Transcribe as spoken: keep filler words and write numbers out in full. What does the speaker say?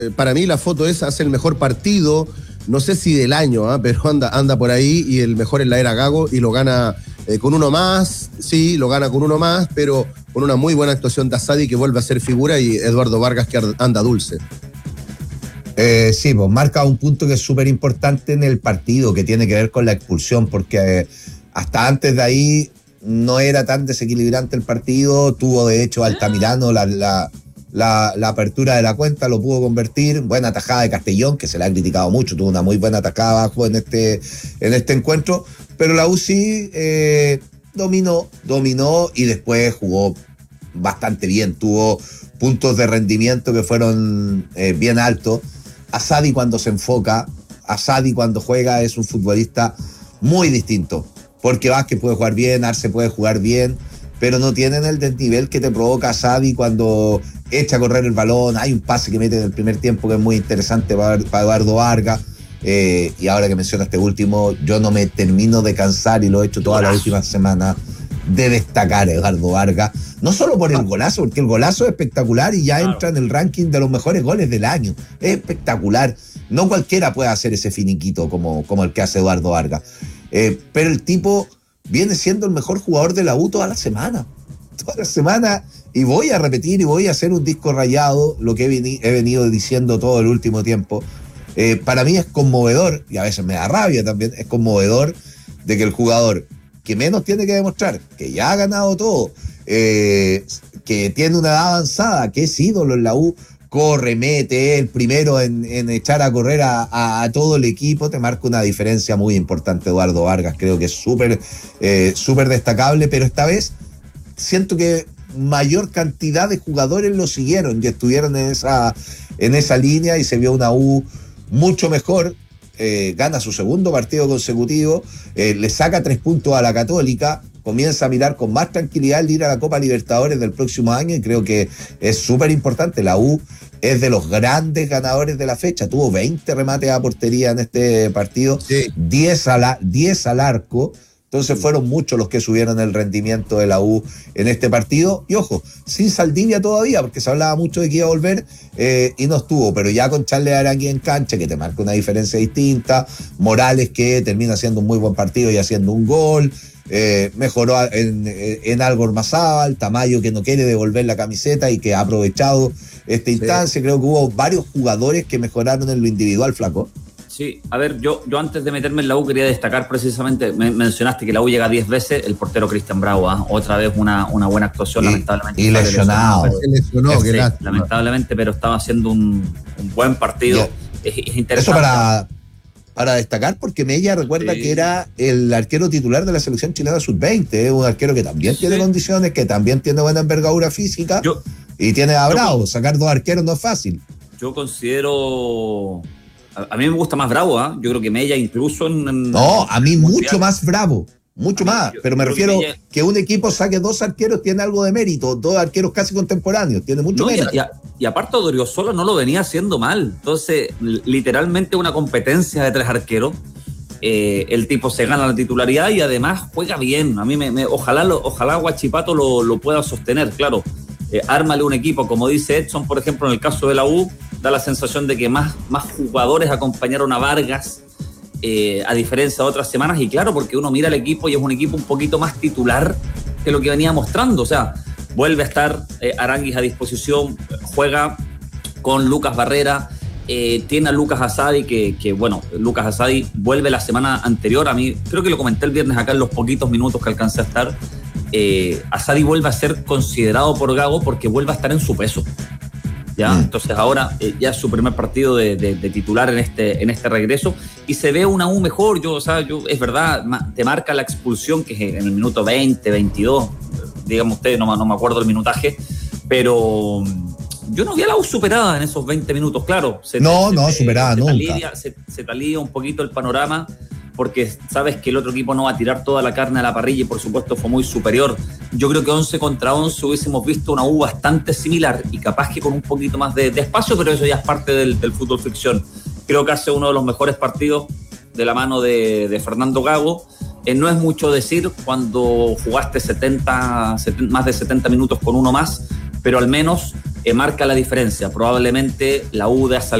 para mí la foto esa hace el mejor partido, no sé si del año, ¿eh? Pero anda, anda por ahí y el mejor en la era Gago y lo gana eh, con uno más, sí, lo gana con uno más, pero con una muy buena actuación de Asadi que vuelve a ser figura y Eduardo Vargas que anda dulce. Eh, sí, pues marca un punto que es súper importante en el partido, que tiene que ver con la expulsión, porque eh, hasta antes de ahí no era tan desequilibrante el partido, tuvo de hecho Altamirano la, la, la, la apertura de la cuenta, lo pudo convertir, buena tajada de Castellón, que se le ha criticado mucho, tuvo una muy buena tajada abajo en este, en este encuentro, pero la U sí eh, dominó, dominó y después jugó bastante bien, tuvo puntos de rendimiento que fueron eh, bien altos. Asadi cuando se enfoca, Asadi cuando juega es un futbolista muy distinto, porque Vázquez puede jugar bien, Arce puede jugar bien, pero no tienen el desnivel que te provoca Asadi cuando echa a correr el balón. Hay un pase que mete en el primer tiempo que es muy interesante para, para Eduardo Vargas, eh, y ahora que menciona este último, yo no me termino de cansar, y lo he hecho toda la última semana, de destacar a Eduardo Vargas, no solo por el golazo, porque el golazo es espectacular y ya claro, entra en el ranking de los mejores goles del año, es espectacular, no cualquiera puede hacer ese finiquito como, como el que hace Eduardo Vargas, eh, pero el tipo viene siendo el mejor jugador de la U toda la semana, toda la semana, y voy a repetir y voy a hacer un disco rayado, lo que he, veni- he venido diciendo todo el último tiempo. Eh, para mí es conmovedor, y a veces me da rabia también, es conmovedor de que el jugador que menos tiene que demostrar, que ya ha ganado todo, eh, que tiene una edad avanzada, que es ídolo en la U, corre, mete, el primero en, en echar a correr a, a, a todo el equipo, te marca una diferencia muy importante Eduardo Vargas, creo que es súper eh, súper destacable, pero esta vez siento que mayor cantidad de jugadores lo siguieron y estuvieron en esa, en esa línea y se vio una U mucho mejor. Eh, gana su segundo partido consecutivo, eh, le saca tres puntos a la Católica, comienza a mirar con más tranquilidad el ir a la Copa Libertadores del próximo año, y creo que es súper importante. La U es de los grandes ganadores de la fecha, tuvo veinte remates a portería en este partido, sí. diez, a la, diez al arco. Entonces fueron muchos los que subieron el rendimiento de la U en este partido. Y ojo, sin Saldivia todavía, porque se hablaba mucho de que iba a volver eh, y no estuvo. Pero ya con Charles Arangui en cancha, que te marca una diferencia distinta. Morales, que termina haciendo un muy buen partido y haciendo un gol. Eh, mejoró en, en algo Ormazábal. Tamayo, que no quiere devolver la camiseta y que ha aprovechado esta instancia. Sí. Creo que hubo varios jugadores que mejoraron en lo individual, Flaco. Sí, a ver, yo, yo antes de meterme en la U quería destacar precisamente, me, mencionaste que la U llega diez veces, el portero Cristian Bravo, ¿eh? Otra vez una, una buena actuación, y, lamentablemente. Y lesionado. Se lesionó, sí, lamentablemente, pero estaba haciendo un, un buen partido. Es, es interesante. Eso para, para destacar, porque Mella recuerda sí. que era el arquero titular de la selección chilena sub veinte, es un arquero que también sí. tiene condiciones, que también tiene buena envergadura física, yo, y tiene a Bravo, yo, sacar dos arqueros no es fácil. Yo considero... A mí me gusta más Bravo, ¿eh? Yo creo que Mella incluso en... en no, a mí mucho mundial. más Bravo, mucho más, yo, pero me refiero que, Mella... que un equipo saque dos arqueros tiene algo de mérito, dos arqueros casi contemporáneos, tiene mucho no, mérito. Y, a, y aparte Odriozola no lo venía haciendo mal, entonces literalmente una competencia de tres arqueros, eh, el tipo se gana la titularidad y además juega bien, a mí me, me ojalá, lo, ojalá Huachipato lo, lo pueda sostener, claro. Eh, ármale un equipo, como dice Edson, por ejemplo, en el caso de la U, da la sensación de que más, más jugadores acompañaron a Vargas, eh, a diferencia de otras semanas, y claro, porque uno mira el equipo y es un equipo un poquito más titular que lo que venía mostrando, o sea, vuelve a estar eh, Aranguis a disposición, juega con Lucas Barrera, eh, tiene a Lucas Asadi, que, que bueno, Lucas Asadi vuelve la semana anterior, a mí, creo que lo comenté el viernes acá en los poquitos minutos que alcancé a estar, Eh, Asadi vuelve a ser considerado por Gago porque vuelve a estar en su peso, ¿ya? Mm. Entonces ahora eh, ya es su primer partido de, de, de titular en este, en este regreso y se ve una U mejor. Yo, o sea, yo, es verdad, te marca la expulsión que es en el minuto veinte, veintidós, digamos ustedes, no, no me acuerdo el minutaje, pero yo no vi a la U superada en esos veinte minutos, claro. Se, no, se, no, se, superada se nunca. Talía, se, se talía un poquito el panorama, porque sabes que el otro equipo no va a tirar toda la carne a la parrilla y por supuesto fue muy superior. Yo creo que once contra once hubiésemos visto una U bastante similar y capaz que con un poquito más de, de espacio, pero eso ya es parte del, del fútbol ficción. Creo que hace uno de los mejores partidos de la mano de, de Fernando Gago. Eh, no es mucho decir cuando jugaste setenta, setenta, más de setenta minutos con uno más, pero al menos eh, marca la diferencia. Probablemente la U de